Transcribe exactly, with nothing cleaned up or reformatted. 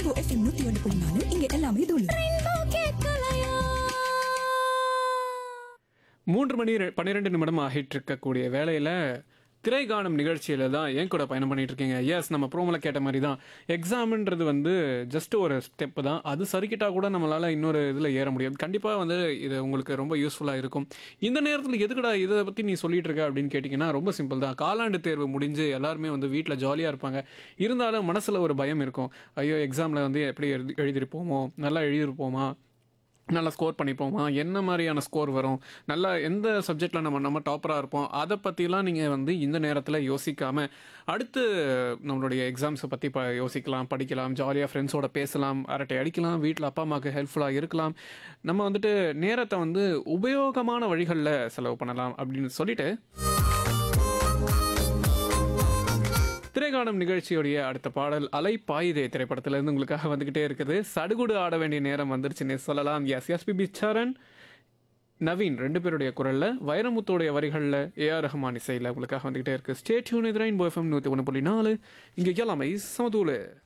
Rainbow FM நூத்தி ஒன்று புள்ளி நாலு இங்க எல்லாமே தூளு. மூன்று மணி ரெ- பன்னிரெண்டு நிமிடம் ஆகிட்டு இருக்கக்கூடிய வேலையில் திரைகாணும் நிகழ்ச்சியில் தான் என் கூட பயணம் பண்ணிட்டு இருக்கீங்க. எஸ், நம்ம ப்ரோமில் கேட்ட மாதிரி தான் எக்ஸாம்ன்றது வந்து ஜஸ்ட் ஒரு ஸ்டெப்பு தான். அது சரிக்கிட்டா கூட நம்மளால் இன்னொரு இதில் ஏற முடியாது. கண்டிப்பாக வந்து இது உங்களுக்கு ரொம்ப யூஸ்ஃபுல்லாக இருக்கும். இந்த நேரத்தில் எதுக்குடா இதை பற்றி நீ சொல்லிட்டு இருக்க அப்படின்னு கேட்டிங்கன்னா ரொம்ப சிம்பிள் தான். காலாண்டு தேர்வு முடிஞ்சு எல்லாருமே வந்து வீட்டில் ஜாலியாக இருப்பாங்க. இருந்தாலும் மனசில் ஒரு பயம் இருக்கும். ஐயோ, எக்ஸாமில் வந்து எப்படி எழுதி எழுதிருப்போமோ, நல்லா எழுதிருப்போமா, நல்லா ஸ்கோர் பண்ணிப்போமா, என்ன மாதிரியான ஸ்கோர் வரும், நல்லா எந்த சப்ஜெக்டில் நம்ம நம்ம டாப்பராக இருப்போம், அதை பற்றிலாம் நீங்கள் வந்து இந்த நேரத்தில் யோசிக்காமல் அடுத்து நம்மளுடைய எக்ஸாம்ஸை பற்றி ப யோசிக்கலாம், படிக்கலாம், ஜாலியாக ஃப்ரெண்ட்ஸோட பேசலாம், அரட்டை அடிக்கலாம், வீட்டில் அப்பா அம்மாவுக்கு ஹெல்ப்ஃபுல்லாக இருக்கலாம். நம்ம வந்துட்டு நேரத்தை வந்து உபயோகமான வழிகளில் செலவு பண்ணலாம் அப்படின்னு சொல்லிட்டு திரைகாணும் நிகழ்ச்சியுடைய அடுத்த பாடல் அலை பாயுதே திரைப்படத்திலிருந்து உங்களுக்காக வந்துகிட்டே இருக்குது. சடுகுடு ஆட வேண்டிய நேரம் வந்துருச்சுன்னு சொல்லலாம். எஸ் எஸ்பிபி சரண், நவீன் ரெண்டு பேருடைய குரல்ல, வைரமுத்தோடைய வரிகளில், ஏஆர் ரஹ்மான் இசையில் உங்களுக்காக வந்துகிட்டே இருக்கு. Stay tune. இது ரெயின்போ எஃப்எம் நூற்றி ஒன்று புள்ளி நாலு இங்கே எல்லாமே சமதூளு.